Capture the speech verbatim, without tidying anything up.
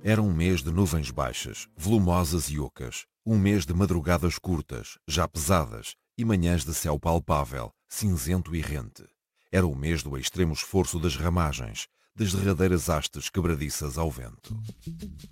Era um mês de nuvens baixas, volumosas e ocas, um mês de madrugadas curtas, já pesadas, e manhãs de céu palpável, cinzento e rente. Era o mês do extremo esforço das ramagens, das derradeiras hastes quebradiças ao vento.